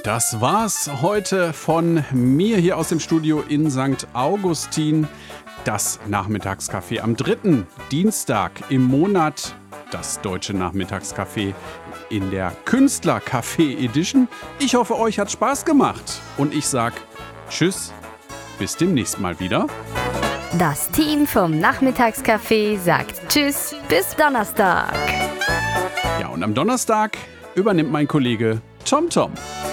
Das war's heute von mir hier aus dem Studio in St. Augustin. Das Nachmittagscafé am 3. Dienstag im Monat. Das deutsche Nachmittagscafé in der Künstlercafé Edition. Ich hoffe, euch hat Spaß gemacht. Und ich sag Tschüss, bis demnächst mal wieder. Das Team vom Nachmittagscafé sagt Tschüss, bis Donnerstag. Ja, und am Donnerstag übernimmt mein Kollege Tom.